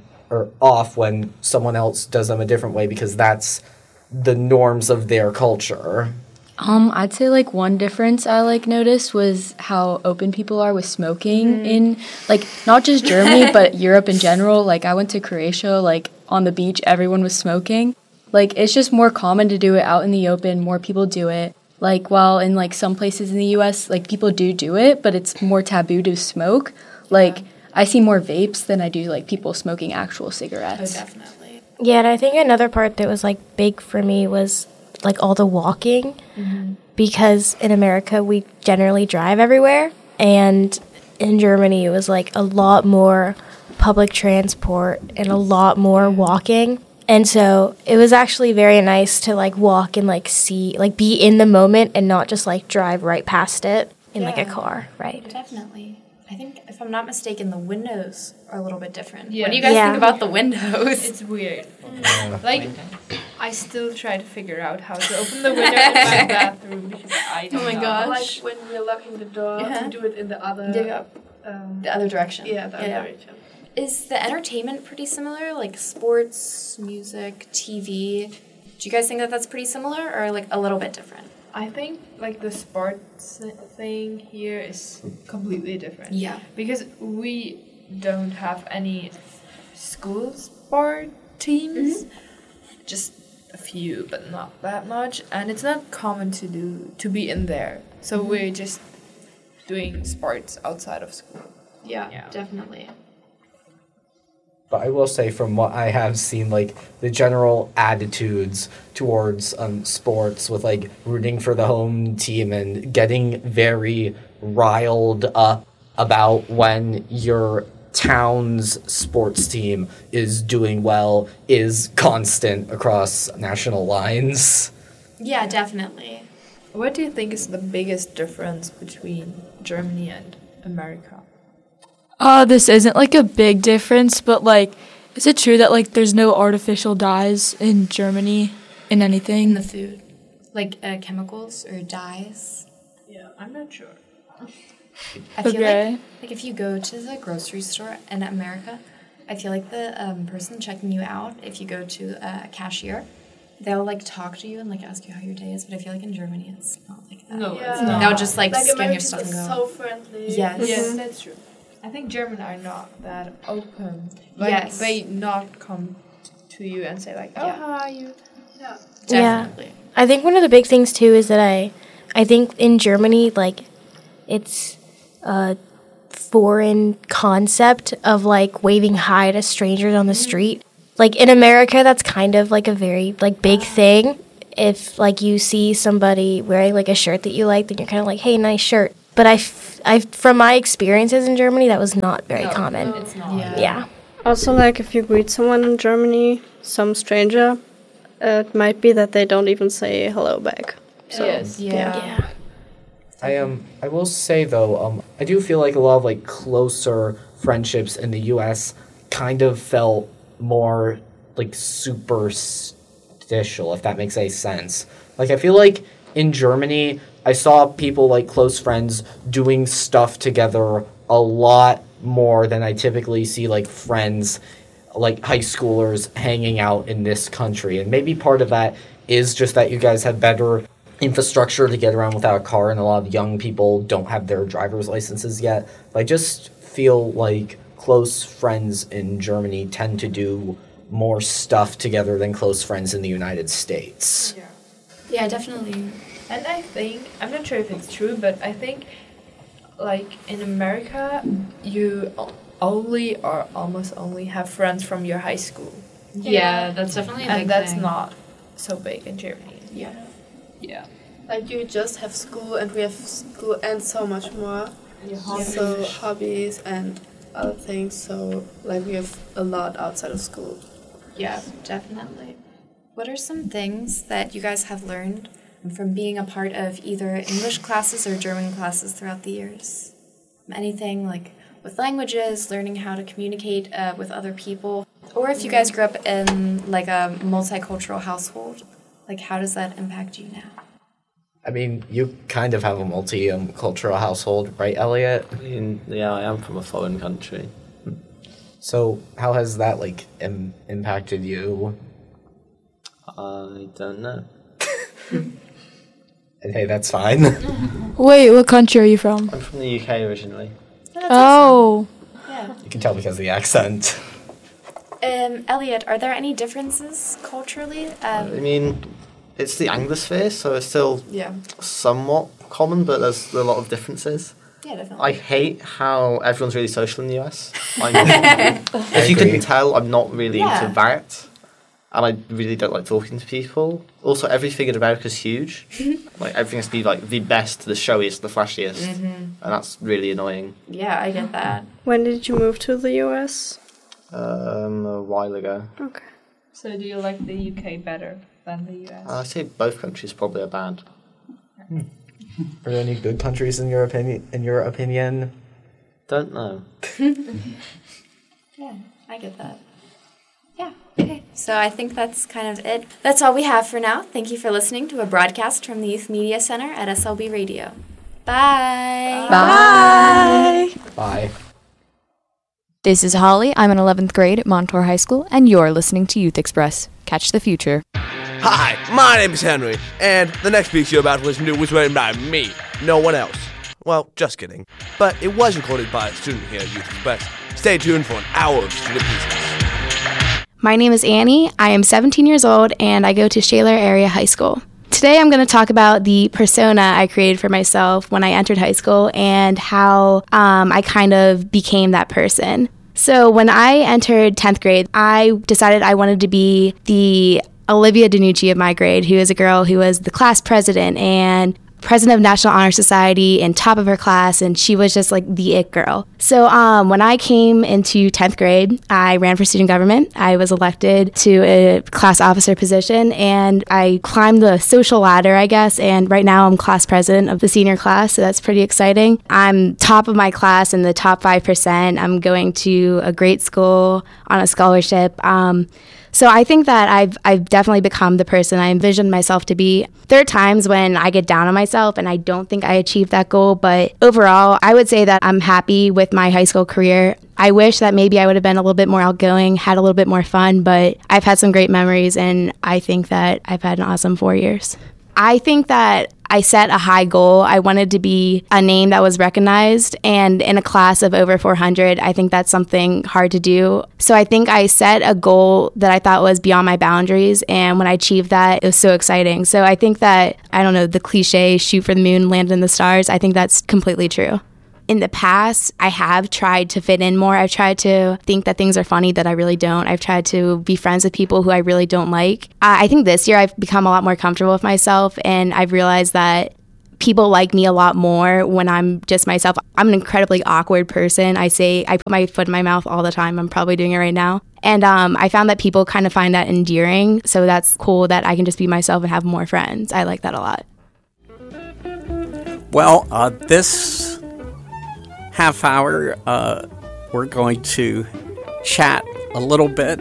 off when someone else does them a different way, because that's the norms of their culture. I'd say like one difference I like noticed was how open people are with smoking in like not just Germany but Europe in general. Like I went to Croatia, like on the beach everyone was smoking. Like it's just more common to do it out in the open, more people do it. Like while in like some places in the US like people do it, but it's more taboo to smoke. Like I see more vapes than I do like people smoking actual cigarettes. Oh, definitely. Yeah, and I think another part that was like big for me was like all the walking, because in America we generally drive everywhere, and in Germany it was like a lot more public transport and a lot more walking. And so it was actually very nice to like walk and like see, like be in the moment and not just like drive right past it in like a car, right? Definitely. I think, if I'm not mistaken, the windows are a little bit different. Yeah. What do you guys think about the windows? It's weird. Like, I still try to figure out how to open the window in my bathroom because I don't know. Oh my gosh. Like when we're locking the door, to do it in the other... the other direction. Yeah, the other direction. Is the entertainment pretty similar? Like sports, music, TV? Do you guys think that that's pretty similar or like a little bit different? I think like the sports thing here is completely different. Yeah. Because we don't have any school sport teams. Just a few, but not that much. And it's not common to be in there. So we're just doing sports outside of school. Yeah, definitely. But I will say, from what I have seen, like the general attitudes towards sports, with like rooting for the home team and getting very riled up about when your town's sports team is doing well, is constant across national lines. Yeah, definitely. What do you think is the biggest difference between Germany and America? This isn't like a big difference, but like, is it true that like there's no artificial dyes in Germany in anything? In the food, like chemicals or dyes? Yeah, I'm not sure. I feel like if you go to the grocery store in America, I feel like the person checking you out, if you go to a cashier, they'll like talk to you and like ask you how your day is. But I feel like in Germany it's not like that. No, Yeah. it's not. They'll just like scan Americans your stuff and are go. so friendly. Yes. Yes, that's true. I think Germans are not that open. Like, Yes. they not come to you and say like, oh, how are you? Yeah. Definitely. Yeah. I think one of the big things too is that I think in Germany, like, it's foreign concept of like waving hi to strangers on the street. Like in America, that's kind of like a very like big thing. If like you see somebody wearing like a shirt that you like, then you're kind of like, hey, nice shirt. But I from my experiences in Germany, that was not very common. No, it's not. Yeah. Also, like if you greet someone in Germany, some stranger, it might be that they don't even say hello back. So, Yes. Yeah. I will say though, I do feel like a lot of like closer friendships in the U.S. kind of felt more like superficial, if that makes any sense. Like I feel like in Germany, I saw people like close friends doing stuff together a lot more than I typically see like friends, like high schoolers hanging out in this country. And maybe part of that is just that you guys have better infrastructure to get around without a car, and a lot of young people don't have their driver's licenses yet. But I just feel like close friends in Germany tend to do more stuff together than close friends in the United States. Yeah, definitely. And I think, I'm not sure if it's true, but I think like in America, you only or almost only have friends from your high school. Yeah, that's definitely a big And that's thing. not so big in Germany. Yeah. Yeah. Like you just have school, and we have school and so much more. So hobbies and other things. So like we have a lot outside of school. Yeah, definitely. What are some things that you guys have learned from being a part of either English classes or German classes throughout the years? Anything like with languages, learning how to communicate with other people, or if you guys grew up in like a multicultural household, like how does that impact you now? I mean, you kind of have a multi-cultural household, right, Elliot? I mean, yeah, I am from a foreign country. So how has that, like, impacted you? I don't know. And hey, that's fine. Wait, what country are you from? I'm from the UK originally. Oh. Yeah. You can tell because of the accent. Elliot, are there any differences culturally? I mean, it's the Anglosphere, so it's still Yeah. somewhat common, but there's a lot of differences. Yeah, definitely. I hate how everyone's really social in the US. If you couldn't tell, I'm not really Yeah. into that. And I really don't like talking to people. Also, everything in America is huge. Like, everything has to be, like, the best, the showiest, the flashiest. And that's really annoying. Yeah, I get that. When did you move to the US? A while ago. Okay. So do you like the UK better than the US? I'd say both countries probably are bad. Are there any good countries in your opinion? Don't know. Yeah, I get that. Yeah, okay. So I think that's kind of it. That's all we have for now. Thank you for listening to a broadcast from the Youth Media Center at SLB Radio. Bye. Bye. Bye. This is Holly. I'm in 11th grade at Montour High School, and you're listening to Youth Express. Catch the future. Hi, my name is Henry, and the next piece you're about to listen to was written by me, no one else. Well, just kidding. But it was recorded by a student here at Youth Express. Stay tuned for an hour of student pieces. My name is Annie. I am 17 years old, and I go to Shaler Area High School. Today I'm going to talk about the persona I created for myself when I entered high school and how I kind of became that person. So when I entered 10th grade, I decided I wanted to be the Olivia DiNucci of my grade, who is a girl who was the class president and president of National Honor Society and top of her class, and she was just like the it girl. So when I came into 10th grade, I ran for student government. I was elected to a class officer position, and I climbed the social ladder, I guess, and right now I'm class president of the senior class, so that's pretty exciting. I'm top of my class in the top 5%. I'm going to a great school on a scholarship. So I think that I've definitely become the person I envisioned myself to be. There are times when I get down on myself and I don't think I achieved that goal, but overall, I would say that I'm happy with my high school career. I wish that maybe I would have been a little bit more outgoing, had a little bit more fun, but I've had some great memories, and I think that I've had an awesome 4 years. I think that I set a high goal. I wanted to be a name that was recognized, and in a class of over 400, I think that's something hard to do. So I think I set a goal that I thought was beyond my boundaries, and when I achieved that, it was so exciting. So I think that, I don't know, the cliche, shoot for the moon, land in the stars, I think that's completely true. In the past, I have tried to fit in more. I've tried to think that things are funny that I really don't. I've tried to be friends with people who I really don't like. I think this year I've become a lot more comfortable with myself, and I've realized that people like me a lot more when I'm just myself. I'm an incredibly awkward person. I put my foot in my mouth all the time. I'm probably doing it right now. And I found that people kind of find that endearing. So that's cool that I can just be myself and have more friends. I like that a lot. Well, this half hour, we're going to chat a little bit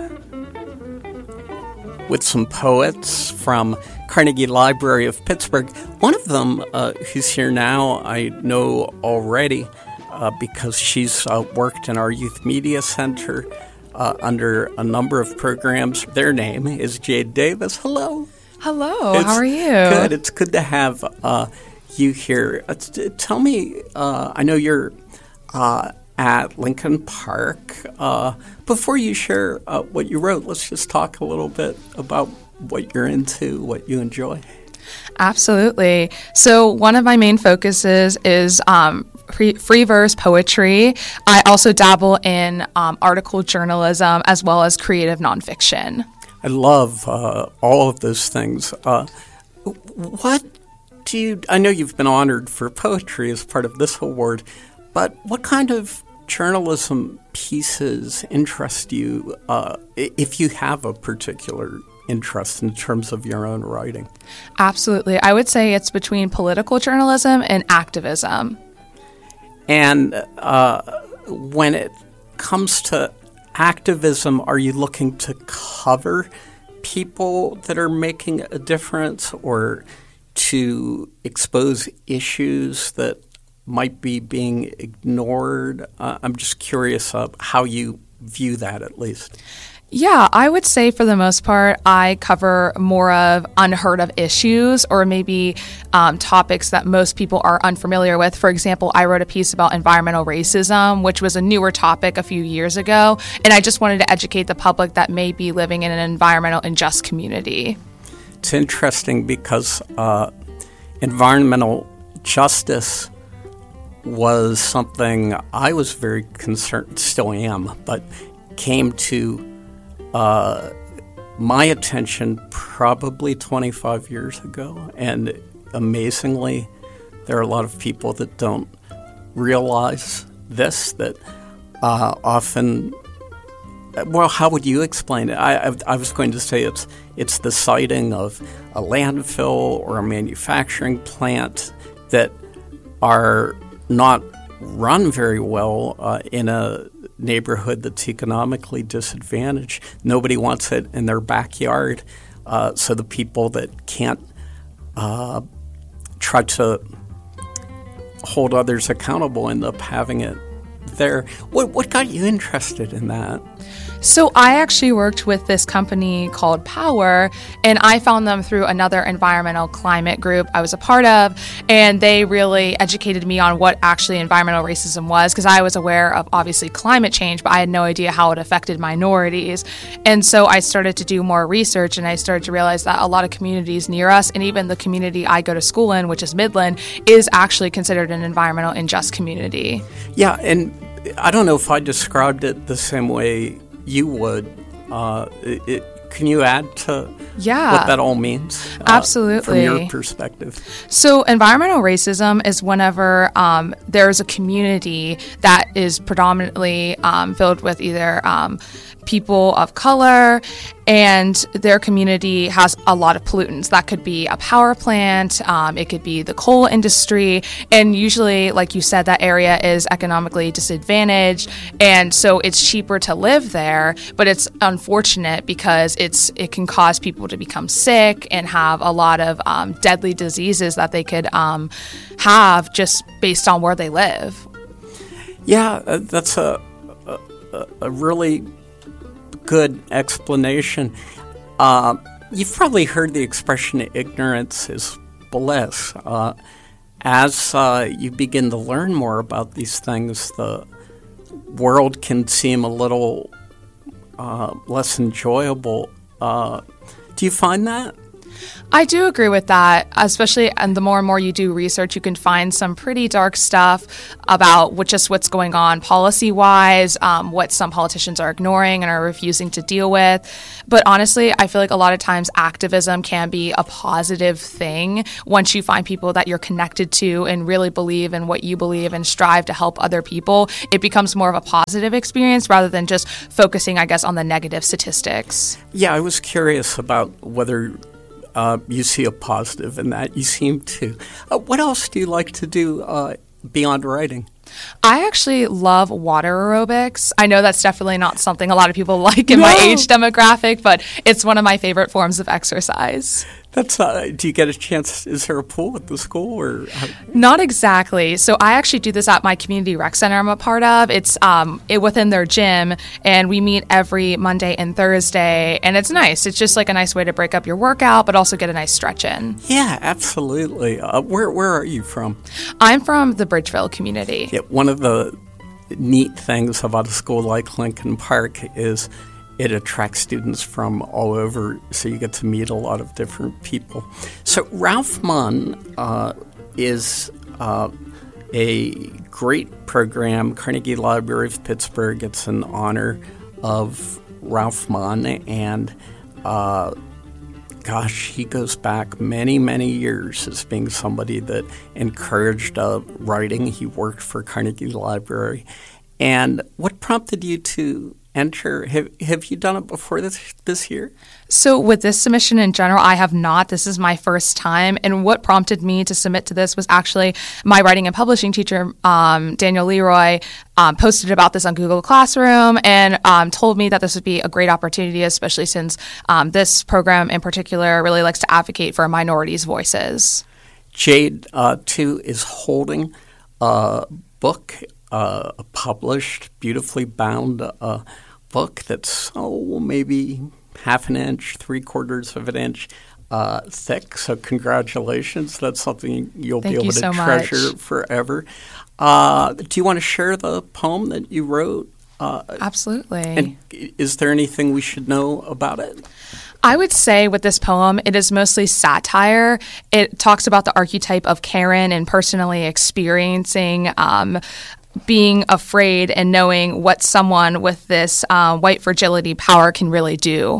with some poets from Carnegie Library of Pittsburgh. One of them, who's here now, I know already because she's worked in our Youth Media Center under a number of programs. Their name is Jade Davis. Hello. Hello. How are you? Good. It's good to have you here. Tell me, I know you're at Lincoln Park. Before you share what you wrote, let's just talk a little bit about what you're into, what you enjoy. Absolutely. So one of my main focuses is free verse poetry. I also dabble in article journalism as well as creative nonfiction. I love all of those things. What do you? I know you've been honored for poetry as part of this award, but what kind of journalism pieces interest you, if you have a particular interest in terms of your own writing? Absolutely. I would say it's between political journalism and activism. And when it comes to activism, are you looking to cover people that are making a difference or to expose issues that might be being ignored? I'm just curious how you view that, at least. Yeah, I would say for the most part, I cover more of unheard of issues or maybe topics that most people are unfamiliar with. For example, I wrote a piece about environmental racism, which was a newer topic a few years ago, and I just wanted to educate the public that may be living in an environmental unjust community. It's interesting because environmental justice was something I was very concerned, still am, but came to my attention probably 25 years ago. And amazingly, there are a lot of people that don't realize this, that often, well, how would you explain it? I was going to say it's the siting of a landfill or a manufacturing plant that are not run very well in a neighborhood that's economically disadvantaged. Nobody wants it in their backyard, so the people that can't try to hold others accountable end up having it there. What got you interested in that? So I actually worked with this company called Power, and I found them through another environmental climate group I was a part of, and they really educated me on what actually environmental racism was, because I was aware of obviously climate change, but I had no idea how it affected minorities. And so I started to do more research, and I started to realize that a lot of communities near us, and even the community I go to school in, which is Midland, is actually considered an environmental unjust community. Yeah, and I don't know if I described it the same way you would. Can you add to what that all means? Absolutely. From your perspective. So environmental racism is whenever there's a community that is predominantly filled with either people of color, and their community has a lot of pollutants. That could be a power plant, it could be the coal industry, and usually, like you said, that area is economically disadvantaged, and so it's cheaper to live there, but it's unfortunate because it can cause people to become sick and have a lot of deadly diseases that they could have just based on where they live. Yeah, that's a really good explanation. You've probably heard the expression ignorance is bliss. As you begin to learn more about these things, the world can seem a little less enjoyable. Do you find that? I do agree with that, especially and the more and more you do research, you can find some pretty dark stuff about what's going on policy-wise, what some politicians are ignoring and are refusing to deal with. But honestly, I feel like a lot of times activism can be a positive thing once you find people that you're connected to and really believe in what you believe and strive to help other people. It becomes more of a positive experience rather than just focusing, I guess, on the negative statistics. Yeah, I was curious about whether you see a positive in that. You seem to. What else do you like to do beyond writing? I actually love water aerobics. I know that's definitely not something a lot of people like in my age demographic, but it's one of my favorite forms of exercise. That's do you get a chance? Is there a pool at the school or? Not exactly. So I actually do this at my community rec center I'm a part of. It's within their gym, and we meet every Monday and Thursday, and it's nice. It's just like a nice way to break up your workout, but also get a nice stretch in. Yeah, absolutely. Where are you from? I'm from the Bridgeville community. Yeah, one of the neat things about a school like Lincoln Park is it attracts students from all over, so you get to meet a lot of different people. So Ralph Munn is a great program. Carnegie Library of Pittsburgh gets in honor of Ralph Munn, and he goes back many, many years as being somebody that encouraged writing. He worked for Carnegie Library. And what prompted you to enter? Have you done it before this year? So with this submission in general, I have not. This is my first time. And what prompted me to submit to this was actually my writing and publishing teacher, Daniel Leroy, posted about this on Google Classroom and told me that this would be a great opportunity, especially since this program in particular really likes to advocate for minorities' voices. Jade, too, is holding a book, a published, beautifully bound book that's maybe half an inch, 3/4 of an inch thick. So congratulations. That's something you'll be able to treasure forever. Do you want to share the poem that you wrote? Absolutely. And is there anything we should know about it? I would say with this poem, it is mostly satire. It talks about the archetype of Karen and personally experiencing being afraid and knowing what someone with this white fragility power can really do.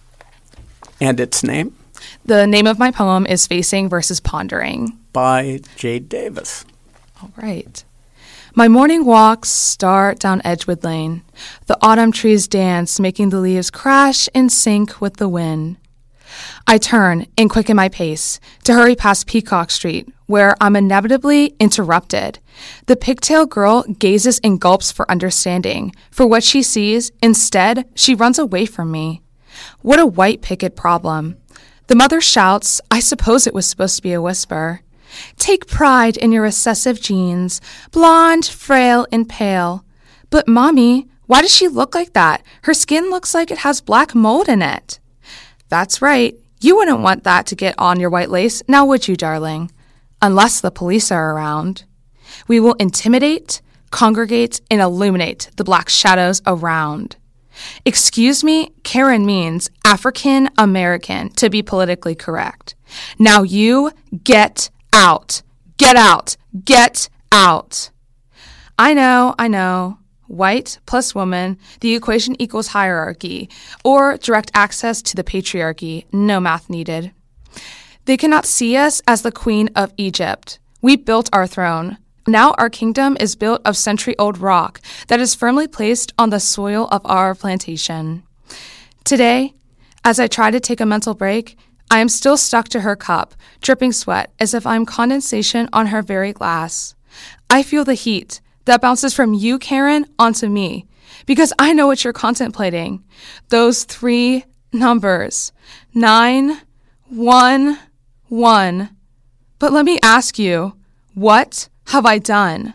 And its name? The name of my poem is Facing versus Pondering. By Jade Davis. All right. My morning walks start down Edgewood Lane. The autumn trees dance, making the leaves crash in sync with the wind. I turn and quicken my pace to hurry past Peacock Street, where I'm inevitably interrupted. The pigtail girl gazes and gulps for understanding. For what she sees, instead, she runs away from me. What a white picket problem. The mother shouts, I suppose it was supposed to be a whisper. Take pride in your recessive genes, blonde, frail, and pale. But, Mommy, why does she look like that? Her skin looks like it has black mold in it. That's right. You wouldn't want that to get on your white lace, now would you, darling? Unless the police are around. We will intimidate, congregate, and illuminate the black shadows around. Excuse me, Karen means African American, to be politically correct. Now you get out. Get out. Get out. I know. White plus woman, the equation equals hierarchy, or direct access to the patriarchy, no math needed. They cannot see us as the Queen of Egypt. We built our throne. Now our kingdom is built of century-old rock that is firmly placed on the soil of our plantation. Today, as I try to take a mental break, I am still stuck to her cup, dripping sweat as if I'm condensation on her very glass. I feel the heat that bounces from you, Karen, onto me, because I know what you're contemplating. Those 3 numbers, 9, 1, 1. But let me ask you, what have I done?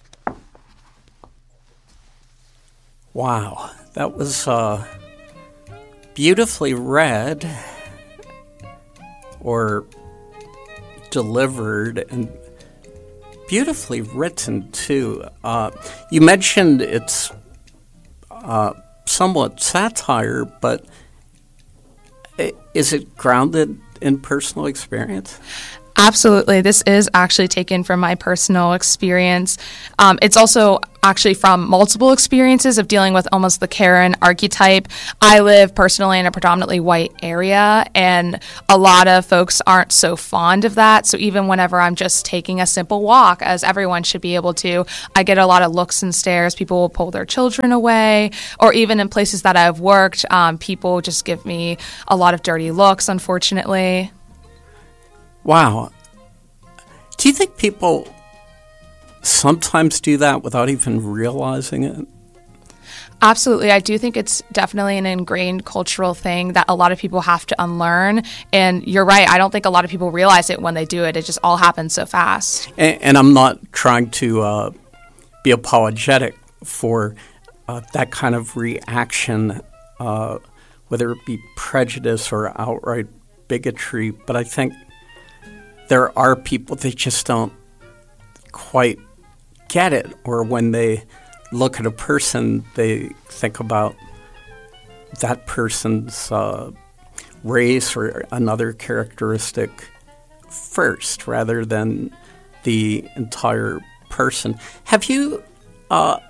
Wow, that was beautifully read or delivered and beautifully written, too. You mentioned it's somewhat satire, but is it grounded in personal experience? Absolutely. This is actually taken from my personal experience. It's also actually from multiple experiences of dealing with almost the Karen archetype. I live personally in a predominantly white area, and a lot of folks aren't so fond of that. So even whenever I'm just taking a simple walk, as everyone should be able to, I get a lot of looks and stares. People will pull their children away, or even in places that I've worked, people just give me a lot of dirty looks, unfortunately. Wow. Do you think people sometimes do that without even realizing it? Absolutely. I do think it's definitely an ingrained cultural thing that a lot of people have to unlearn. And you're right. I don't think a lot of people realize it when they do it. It just all happens so fast. And I'm not trying to be apologetic for that kind of reaction, whether it be prejudice or outright bigotry. But I think there are people that just don't quite get it, or when they look at a person, they think about that person's race or another characteristic first, rather than the entire person. Have you, I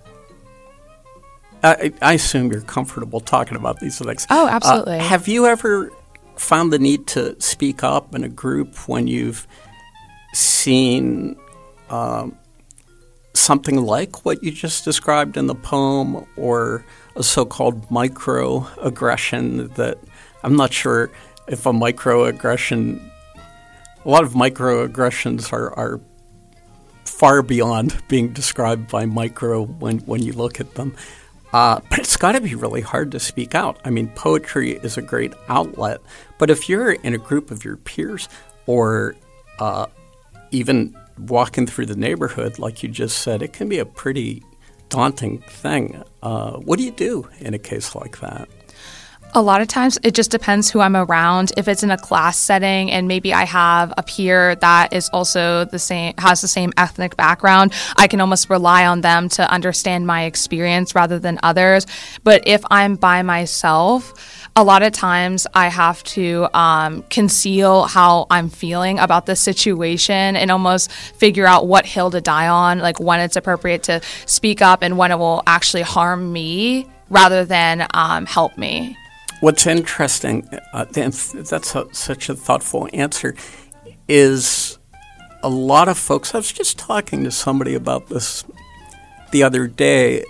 assume you're comfortable talking about these things. Oh, absolutely. Have you ever found the need to speak up in a group when you've seen something like what you just described in the poem, or a so-called microaggression that I'm not sure if a microaggression, a lot of microaggressions are far beyond being described by micro when you look at them. But it's got to be really hard to speak out. I mean, poetry is a great outlet, but if you're in a group of your peers, or even walking through the neighborhood, like you just said, it can be a pretty daunting thing. What do you do in a case like that? A lot of times it just depends who I'm around. If it's in a class setting and maybe I have a peer that is also has the same ethnic background, I can almost rely on them to understand my experience rather than others. But if I'm by myself, a lot of times I have to conceal how I'm feeling about the situation and almost figure out what hill to die on, like when it's appropriate to speak up and when it will actually harm me rather than help me. What's interesting, that's such a thoughtful answer, is a lot of folks, I was just talking to somebody about this the other day,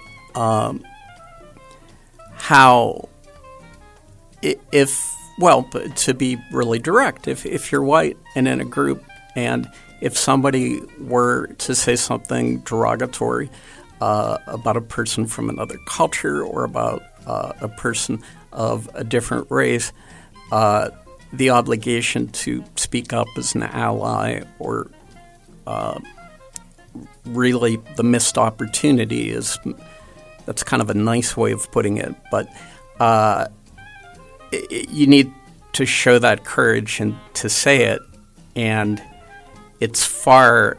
how to be really direct, if you're white and in a group, and if somebody were to say something derogatory about a person from another culture or about a person of a different race, the obligation to speak up as an ally, or really the missed opportunity that's kind of a nice way of putting it, but you need to show that courage and to say it, and it's far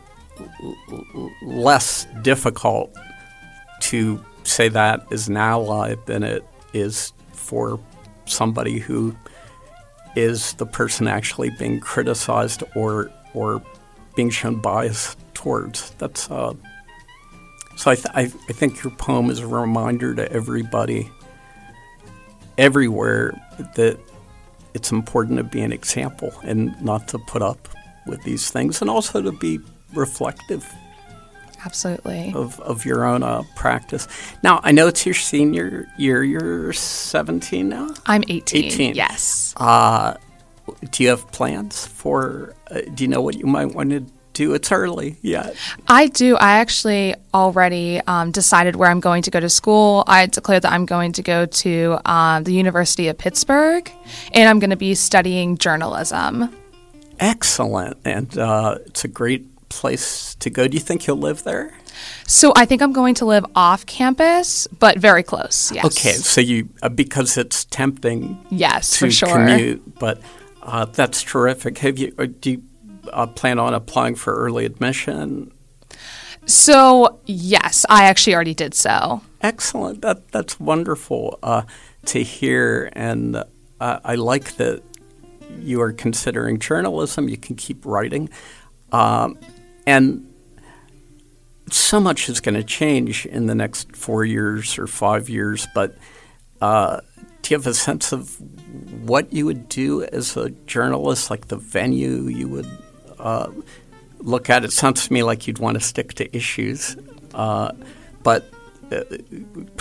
less difficult to say that as an ally than it is for somebody who is the person actually being criticized or being shown bias towards. That's so I think your poem is a reminder to everybody everywhere that it's important to be an example and not to put up with these things, and also to be reflective. Absolutely. Of your own practice. Now, I know it's your senior year. You're 17 now? I'm 18. 18. Yes. Do you have plans for, do you know what you might want to do? It's early yet. I do. I actually already decided where I'm going to go to school. I declared that I'm going to go to the University of Pittsburgh, and I'm going to be studying journalism. Excellent. And it's a great place to go. Do you think you'll live there? So I think I'm going to live off campus, but very close, yes. Okay, so you, because it's tempting yes, to for sure. commute, but that's terrific. Do you plan on applying for early admission? So, yes, I actually already did so. Excellent. That's wonderful to hear, and I like that you are considering journalism, you can keep writing. And so much is going to change in the next 4 years or 5 years, but do you have a sense of what you would do as a journalist, like the venue you would look at? It sounds to me like you'd want to stick to issues, but